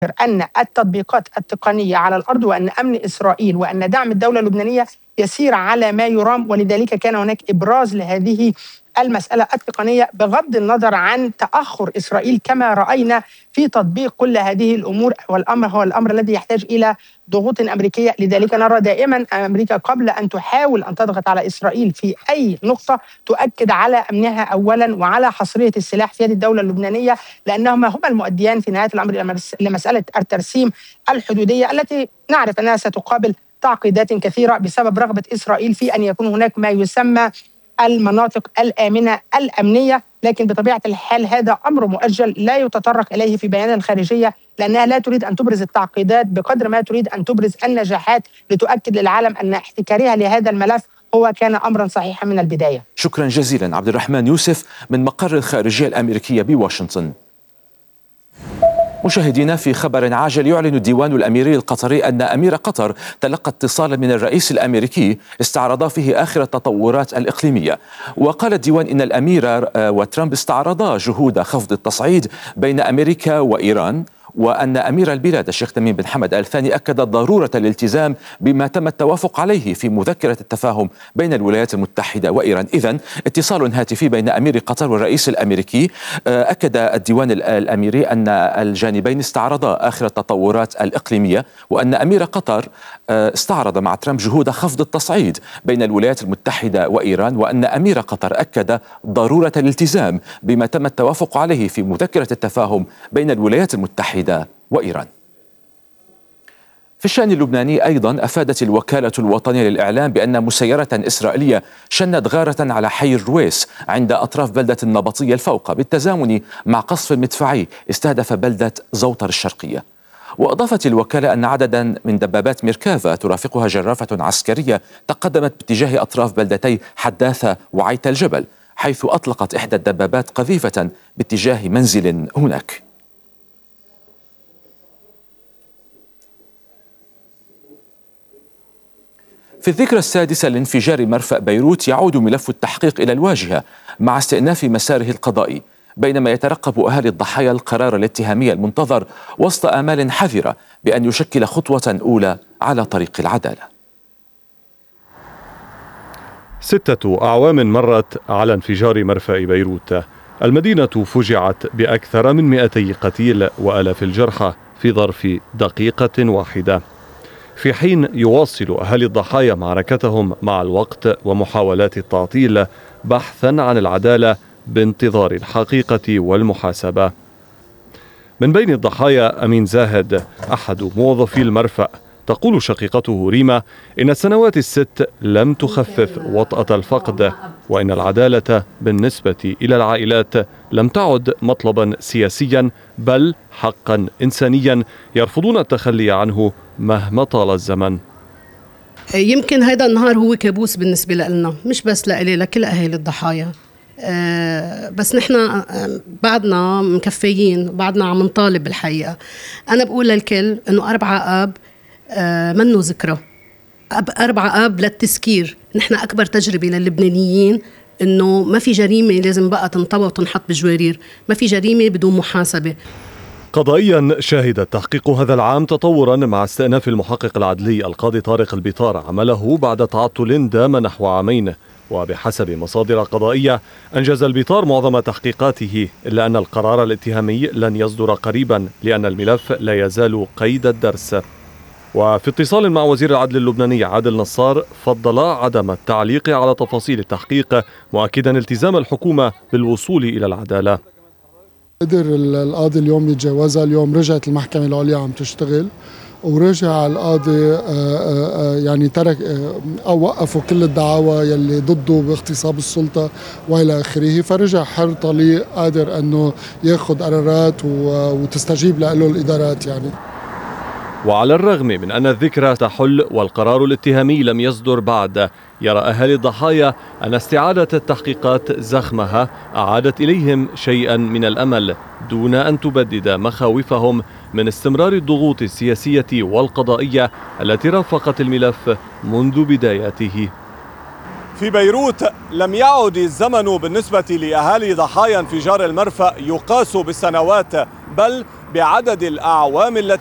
أن التطبيقات التقنية على الأرض وأن أمن إسرائيل وأن دعم الدولة اللبنانية يسير على ما يرام، ولذلك كان هناك إبراز لهذه المسألة التقنية بغض النظر عن تأخر إسرائيل كما رأينا في تطبيق كل هذه الأمور، والأمر هو الأمر الذي يحتاج إلى ضغوط أمريكية. لذلك نرى دائما أمريكا قبل أن تحاول أن تضغط على إسرائيل في أي نقطة تؤكد على أمنها أولا وعلى حصرية السلاح في يد الدولة اللبنانية، لأنهما هما المؤديان في نهاية الأمر لمسألة الترسيم الحدودية التي نعرف أنها ستقابل تعقيدات كثيرة بسبب رغبة إسرائيل في أن يكون هناك ما يسمى المناطق الآمنة الأمنية. لكن بطبيعة الحال هذا أمر مؤجل لا يتطرق إليه في بيان الخارجية، لأنها لا تريد أن تبرز التعقيدات بقدر ما تريد أن تبرز النجاحات لتؤكد للعالم أن احتكارها لهذا الملف هو كان أمرا صحيحا من البداية. شكرا جزيلا عبد الرحمن يوسف من مقر الخارجية الأمريكية بواشنطن. مشاهدينا، في خبر عاجل، يعلن الديوان الأميري القطري أن أمير قطر تلقى اتصالا من الرئيس الأمريكي استعرضا فيه آخر التطورات الإقليمية. وقال الديوان إن الأمير وترامب استعرضا جهود خفض التصعيد بين أمريكا وإيران، وأن أمير البلاد الشيخ تميم بن حمد آل ثاني أكد ضرورة الالتزام بما تم التوافق عليه في مذكرة التفاهم بين الولايات المتحدة وإيران. إذن اتصال هاتفي بين أمير قطر والرئيس الأمريكي. أكد الديوان الأميري أن الجانبين استعرضا آخر التطورات الإقليمية، وأن أمير قطر استعرض مع ترامب جهود خفض التصعيد بين الولايات المتحدة وإيران، وأن أمير قطر أكد ضرورة الالتزام بما تم التوافق عليه في مذكرة التفاهم بين الولايات المتحدة وإيران. في الشأن اللبناني أيضا، أفادت الوكالة الوطنية للإعلام بأن مسيرة إسرائيلية شنت غارة على حي الرويس عند أطراف بلدة النبطية الفوقة بالتزامن مع قصف مدفعي استهدف بلدة زوطر الشرقية. وأضافت الوكالة أن عددا من دبابات ميركافا ترافقها جرافة عسكرية تقدمت باتجاه أطراف بلدتي حداثة وعيت الجبل، حيث أطلقت إحدى الدبابات قذيفة باتجاه منزل هناك. في الذكرى السادسة لانفجار مرفأ بيروت، يعود ملف التحقيق إلى الواجهة مع استئناف مساره القضائي، بينما يترقب أهالي الضحايا القرار الاتهامي المنتظر وسط آمال حذرة بأن يشكل خطوة أولى على طريق العدالة. 6 أعوام مرت على انفجار مرفأ بيروت. المدينة فجعت بأكثر من 200 قتيل وآلاف الجرحى في ظرف دقيقة واحدة، في حين يواصل أهالي الضحايا معركتهم مع الوقت ومحاولات التعطيل بحثا عن العدالة بانتظار الحقيقة والمحاسبة. من بين الضحايا أمين زاهد أحد موظفي المرفأ. تقول شقيقته ريما إن السنوات ال6 لم تخفف وطأة الفقد، وإن العدالة بالنسبة إلى العائلات لم تعد مطلبا سياسيا بل حقا إنسانيا يرفضون التخلي عنه مهما طال الزمن. يمكن هذا النهار هو كابوس بالنسبة لنا، مش بس لإلي، لكل أهالي الضحايا. بس نحن بعدنا مكفيين، بعدنا عم نطالب بالحقيقة. أنا بقول للكل إنه 4 آب منه ذكرى، 4 آب للتذكير. نحن أكبر تجربة للبنانيين إنه ما في جريمة لازم بقى تنطوى وتنحط بجوارير، ما في جريمة بدون محاسبة. قضائيا شهد التحقيق هذا العام تطورا مع استئناف المحقق العدلي القاضي طارق البيطار عمله بعد تعطل دام نحو عامين. وبحسب مصادر قضائية أنجز البيطار معظم تحقيقاته، إلا أن القرار الاتهامي لن يصدر قريبا لأن الملف لا يزال قيد الدرس. وفي اتصال مع وزير العدل اللبناني عادل نصار فضل عدم التعليق على تفاصيل التحقيق، مؤكدا التزام الحكومة بالوصول إلى العدالة. قدر القاضي اليوم يتجاوزها. اليوم رجعت المحكمة العليا عم تشتغل، ورجع القاضي يعني ترك أو وقفوا كل الدعاوى يلي ضده باغتصاب السلطة وإلى آخره، فرجع حر طليق قادر أنه ياخذ قرارات وتستجيب له الإدارات يعني. وعلى الرغم من أن الذكرى تحل والقرار الاتهامي لم يصدر بعد، يرى أهالي الضحايا أن استعادة التحقيقات زخمها أعادت إليهم شيئا من الأمل دون أن تبدد مخاوفهم من استمرار الضغوط السياسية والقضائية التي رافقت الملف منذ بداياته. في بيروت لم يعد الزمن بالنسبة لأهالي ضحايا انفجار المرفأ يقاس بالسنوات بل بعدد الأعوام التي